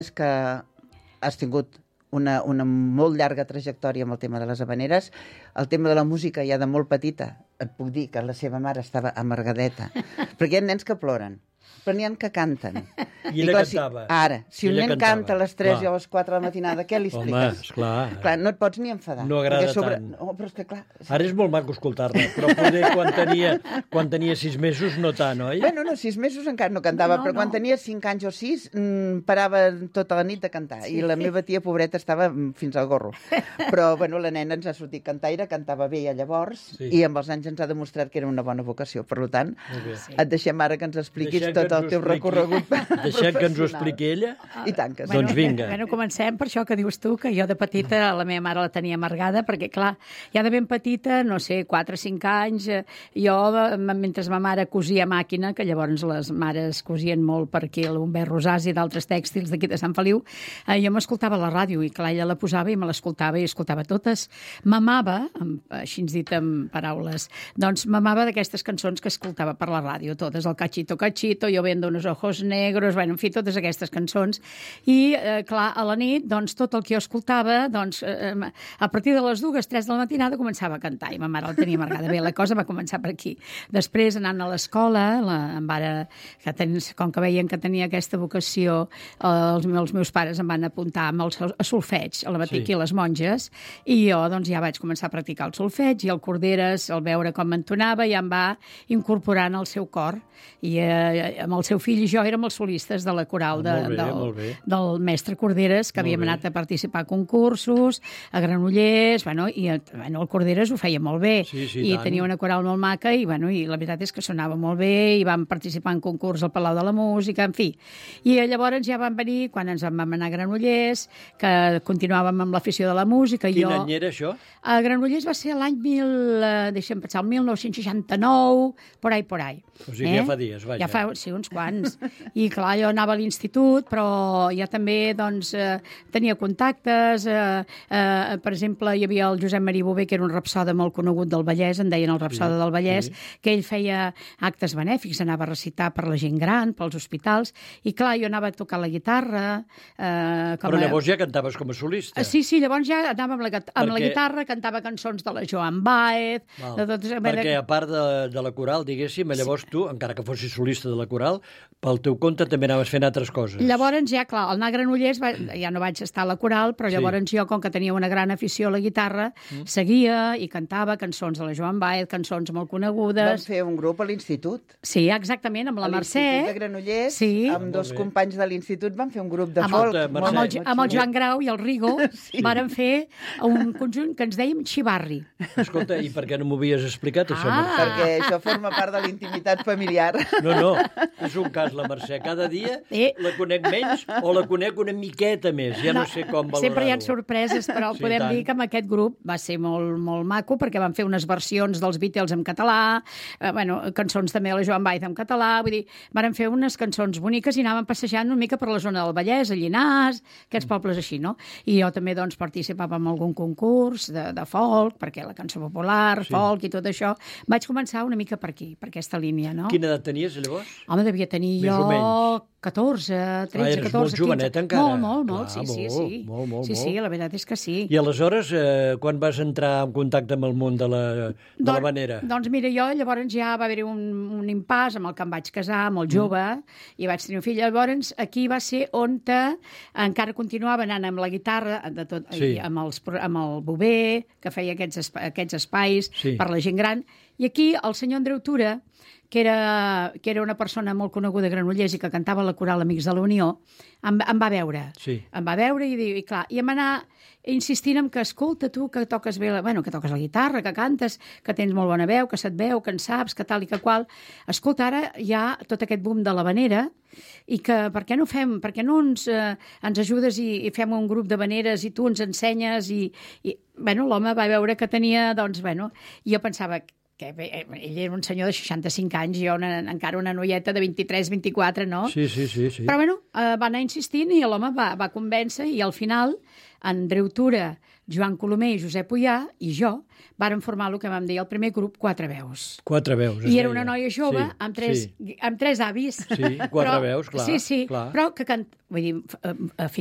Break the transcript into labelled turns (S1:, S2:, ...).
S1: és que has tingut una molt llarga trajectòria amb el tema de les havaneres. El tema de la música ja de molt petita, et puc dir que la seva mare estava amargadeta, perquè hi ha nens que ploren, però n'hi ha que canten.
S2: I ella cantava.
S1: Si un nen canta a les 3 i a les 4 de la matinada, què li expliques?
S2: Home, esclar.
S1: Clar, no et pots ni enfadar.
S2: No agrada tant.
S1: No, però és que clar...
S2: Ara és molt maco escoltar-la, però poder quan tenia 6 mesos no tant, oi?
S1: Bueno, no, 6 mesos encara no cantava, però quan tenia 5 anys o 6 parava tota la nit de cantar. I la meva tia, pobreta, estava fins al gorro. Però, bueno, la nena ens ha sortit cantaire, cantava bé ja llavors, i amb els anys ens ha demostrat que era una bona vocació. Per tant, et deixem ara que ens expliquis tot el teu recorregut professional.
S2: Deixem que ens ho expliqui ella?
S1: I tant que sí.
S2: Doncs vinga.
S3: Bueno, comencem per això que dius tu, que jo de petita la meva mare la tenia amargada, perquè, clar, ja de ben petita, no sé, 4 o 5 anys, jo, mentre ma mare cosia a màquina, que llavors les mares cosien molt per aquí, l'Humbert Rosàs i d'altres tèxtils d'aquí de Sant Feliu, jo m'escoltava la ràdio, i clar, ella la posava i me l'escoltava, i escoltava totes. Mamava, així ens dit en paraules, doncs mamava d'aquestes cançons que escoltava per la ràdio, totes, el Cachito Cachito, Jo vendo unos ojos negros, bueno, en fi, totes aquestes cançons. I, clar, a la nit, doncs, tot el que jo escoltava, doncs, a partir de les 2, 3 de la matinada començava a cantar, i ma mare la tenia amargada. Bé, la cosa va començar per aquí. Després, anant a l'escola, com que veien que tenia aquesta vocació, els meus pares em van apuntar a solfeig, a la Batequí, les monges, i jo, doncs, ja vaig començar a practicar el solfeig, i el Corderes, al veure com m'entonava, ja em va incorporar en el seu cor, i amb el seu fill i jo érem els solistes de la coral del mestre Corderes, que havíem anat a participar a concursos, a Granollers, i el Corderes ho feia molt bé, i tenia una coral molt maca, i la veritat és que sonava molt bé, i vam participar en concurs al Palau de la Música, en fi. I llavors ja van venir, quan ens en vam anar a Granollers, que continuàvem amb l'afició de la música.
S2: Quin any era això?
S3: A Granollers va ser l'any 1969, por ahí.
S2: O sigui, ja fa dies, vaja.
S3: Ja fa, sí, uns quants. I clar, jo anava a l'institut, però ja també, doncs, tenia contactes. Per exemple, hi havia el Josep Maria Bové, que era un rapsode molt conegut del Vallès, en deien el rapsode del Vallès, que ell feia actes benèfics, anava a recitar per la gent gran, pels hospitals, i clar, jo anava a tocar la guitarra.
S2: Però llavors ja cantaves com a solista.
S3: Sí, llavors ja anava amb la guitarra, cantava cançons de la Joan Baez.
S2: Perquè a part de la coral, diguéssim, llavors tu, encara que fossis solista de la coral, pel teu compte també anaves fent altres coses.
S3: Llavors ja, clar, al anar a Granollers ja no vaig estar a la coral, però llavors jo, com que tenia una gran afició a la guitarra, seguia i cantava cançons de la Joan Baez, cançons molt conegudes.
S1: Vam fer un grup a l'institut.
S3: Sí, exactament, amb la Mercè.
S1: A l'Institut de Granollers, amb 2 companys de l'institut, vam fer un grup de folk.
S3: Amb el Joan Grau i el Rigo vàrem fer un conjunt que ens dèiem Xivarri.
S2: Escolta, i per què no m'ho havies explicat, això?
S1: Perquè això forma part de l'intimitat familiar.
S2: No, és un cas, la Mercè. Cada dia la conec menys o la conec una miqueta més. Ja no sé com valorar-ho.
S3: Sempre hi ha sorpreses, però podem dir que amb aquest grup va ser molt, molt maco, perquè van fer unes versions dels Beatles en català, cançons també de la Joan Baez en català, vull dir, van fer unes cançons boniques i anàvem passejant una mica per la zona del Vallès, a Llinars, aquests pobles així, no? I jo també, doncs, participava en algun concurs de folk, perquè la cançó popular, folk i tot això. Vaig començar una mica per aquí, per aquesta línia, no?
S2: Quina edat tenies, llavors?
S3: Home, devia tenir jo 14, 13, 14, 15.
S2: Molt jovenet, encara.
S3: Molt, sí.
S2: Molt.
S3: Sí, la veritat és que sí.
S2: I aleshores, quan vas entrar en contacte amb el món de l'havanera?
S3: Doncs mira, jo llavors ja va haver-hi un impàs amb el que em vaig casar, molt jove, i vaig tenir un fill. Llavors, aquí va ser on encara continuava anant amb la guitarra, amb el Bové, que feia aquests espais per la gent gran. I aquí el senyor Andreu Tura, que era una persona molt coneguda a Granollers i que cantava a la coral Amics de la Unió, em va veure. Em va veure i em va anar insistint en que, escolta, tu, que toques bé, que toques la guitarra, que cantes, que tens molt bona veu, que se't veu, que en saps, que tal i que qual. Escolta, ara hi ha tot aquest boom de l'havanera i que per què no ens ajudes i fem un grup d'havaneres i tu ens ensenyes i l'home va veure que tenia, doncs, i jo pensava, perquè ell era un senyor de 65 anys i jo encara una noieta de 23-24, no?
S2: Sí.
S3: Però, bueno, va anar insistint i l'home va convèncer i al final Andreu Tura, Joan Colomer i Josep Ullà i jo vàrem formar el que vam dir el primer grup, Quatre Veus.
S2: Quatre Veus.
S3: I era una noia jove amb tres avis.
S2: Sí, quatre veus, clar.
S3: Sí,
S2: clar.
S3: però que vull dir,